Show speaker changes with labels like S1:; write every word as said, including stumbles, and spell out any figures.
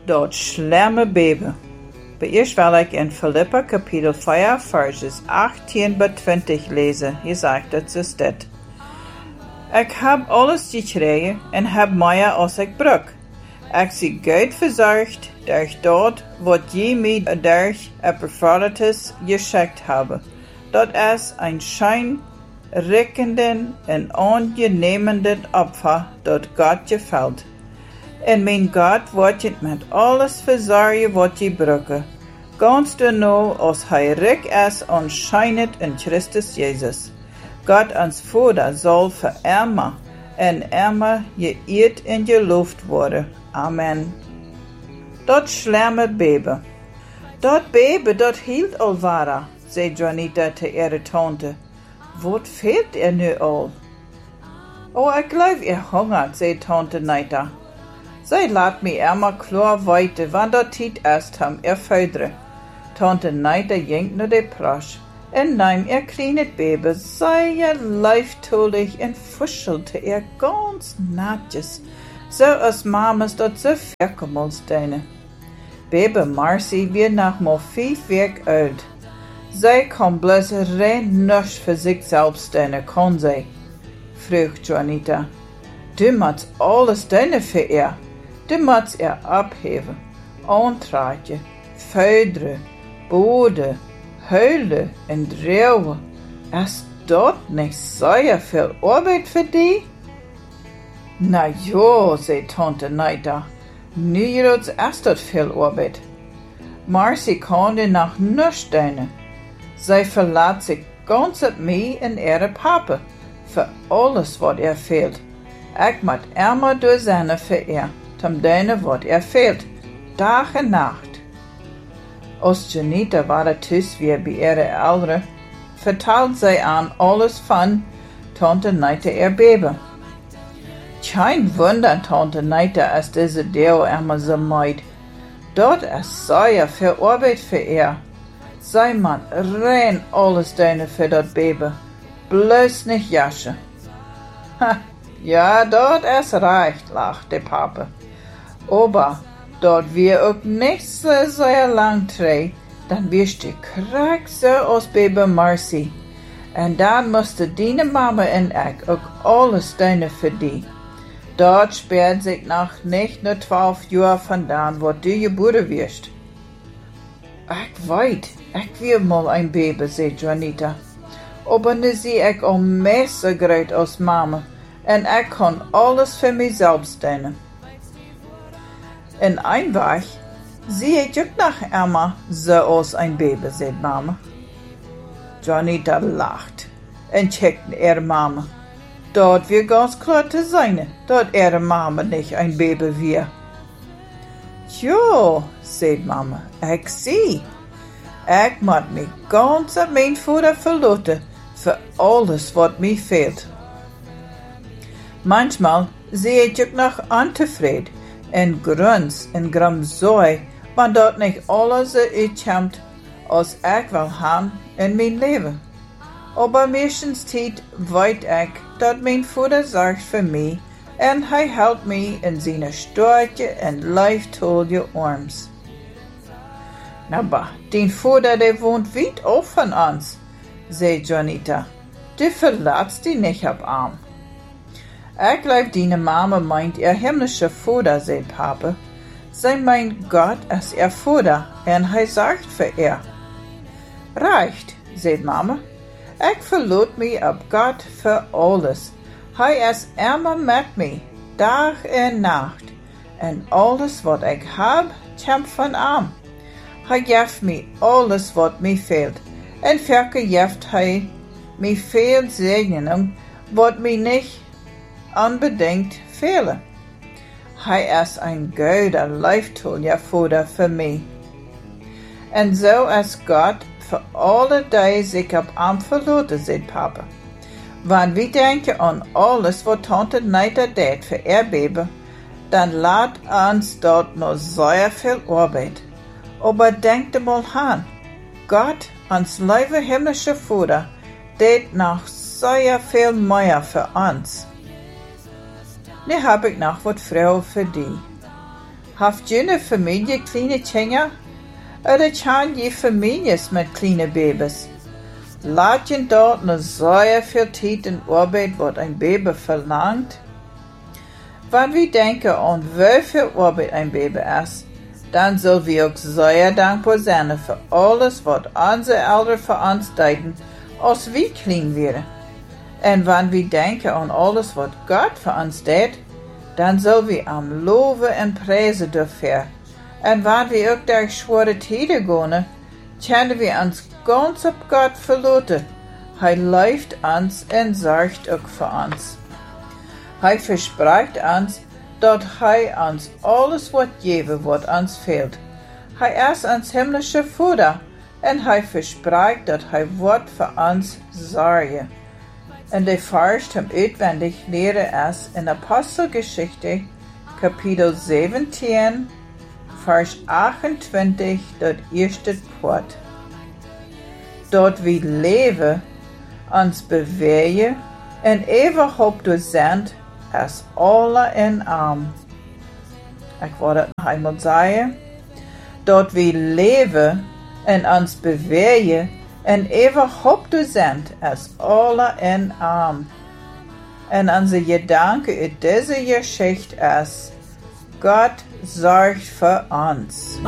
S1: dort schlimme Bebe. Beerst will ich in Philippa Kapitel vier, Verses achttien bis twintig lesen. Hier sagt het so dit. Ik heb alles gekregen en heb meer als ik bruk. Ik zie goed verzorgd durch dort, wat je mij durch een bevorderd geschickt hebben. Dat is een schijnrekkenden en ongenehmenden Opfer, dat God gefällt. En mijn God wordt je met alles verzorgen wat je brücken. Ganz genau, als hij rijk is en schijnet in Christus Jezus. God ons Vader zal verärmen en ärmer geëerd en geloofd worden. Amen. Dat schlimme Bebe. Dat Bebe, dat hield al ware, zei Juanita te ihre Tante. Wat fehlt er nu al? Oh, ik geloof er hungert, zei Tante Neita. Zij laat me ärmer klar weiten, wann dat tijd ist, ham er födre. Tante Neita jenkt naar de prasch en nahm er kleine Baby, sei er lieftolig en fuschelte er ganz natjes, so als Mamas dat so verkommels deine. Baby Marcy wird nach mal fünf Werk alt. Zij kann bloß rein nichts für sich selbst deine, kann sie, fragt Juanita. Du musst alles deine für er. Du musst er abheben, antragen, födern, boden, huilen en dreuwen. Is dat niet zeer veel arbeid voor die? Na ja, zei Tante Neita, nu is dat veel arbeid. Marcy kan er nog niets doen. Zij verlaat zich ganz op mij en ihre Papa, voor alles wat er fehlt. Ik moet immer door zijn voor er, om doen wat er fehlt, dag en nacht. Als Juanita war thuis weer bij ihre Eltern, vertelt zij aan alles van Tante Neita ihr Baby. Kein Wunder, Tante Neita, als diese Deo immer so meid. Dort ist sehr viel Arbeit für ihr. Zij moet rein alles doen für dat Baby. Bloß nicht jaschen. Ha, ja, dort ist recht, lacht der Papa. Aber dort wir auch nicht so sehr lang drehen, dann wirst du krank so als Baby Marcy. Und dann musste deine Mama und ich auch alles tun für die. Dort sperrt sich noch nicht nur zwölf Jahre von dann, wo du geboren wirst. Ich weiß, ich will mal ein Baby, sagt Juanita. Aber nu zie ich al mehr so groot als Mama und ich kann alles für mich selbst tun. In ein Weg zie ich ook noch immer so als ein Baby, sagt Mama. Juanita lacht und checkt ihre Mama. Dort wird ganz klar zu sein, dass ihre Mama nicht ein Baby wird. Ja, sagt Mama, ich sehe. Ich muss mich ganz an mein Vater verlassen für alles, was mir fehlt. Manchmal sehe ich auch noch unzufrieden en gruns en gramzoi, want dat niet alles so uitkomt als ik wil haben in mijn leven. Aber meestens tijd weet ik dat mijn vader zorgt voor mij en hij houdt mij in zijn sterke en lieftallige arms. Nou bah, den vader der woont weit af van ons, zei Juanita. Du verlaatst die nicht op arm. Ik geloof die Mama meint ihr himmlischer Vater, sagt Papa. Sie meint Gott als ihr Vater und hij sorgt für ihr. Reicht, sagt Mama. Ich verlaat mich auf Gott für alles. Hij ist immer mit mir, Tag und Nacht. Und alles, was ich hab, kommt von ihm. Hij geeft mir alles, was mir fehlt. Und verkauft hij mir viel Segnung, was mir nicht unbedingt fehlen. Hij ist ein guter, lieftalliger Vater für mich. Und so ist Gott für alle die sich auf ihn verlassen, sagt Papa. Wenn wir denken an alles, was Tante Neita tut für ihr Baby, dann lädt uns dort noch sehr viel Arbeit. Aber denkt mal an, Gott, uns liebe himmlische Vater, tut noch sehr viel mehr für uns. Nu heb ik nog wat vragen voor die. Haft je een familie kleine Kinder? Oder kan je families met kleine Babys? Laat je dort ne sehr viel tijd en arbeid wat een baby verlangt? Wanneer we denken aan hoeveel arbeid een baby is, dan zullen we ook sehr dankbaar zijn voor alles wat onze ouders voor ons deden als we klein waren. En wanneer we denken aan alles wat God voor ons deed, dan zullen we hem loven en prijzen daarvoor. En wanneer we ook door zware tijden gaan, kunnen we ons ganz op God verlaten. Hij leidt ons en zorgt ook voor ons. Hij verspreekt ons dat hij ons alles wat geven wat ons fehlt. Hij is ons himmlische Vader en hij verspreekt dat hij wordt voor ons zorgen. En de vers hem uitwendig leren is in Apostelgeschichte, Kapitel zeventien, vers achtentwintig, dat eerste woord. Dat we leven, ons bewegen en eeuwig hoop door zijn, is alle in arm. Ik wil dat nog eenmaal zeggen. Dat we leven en ons bewegen en eeuwig hoop door zijn, is alle in arm. En onze gedanke uit deze geschichte is, Gott zorgt voor ons.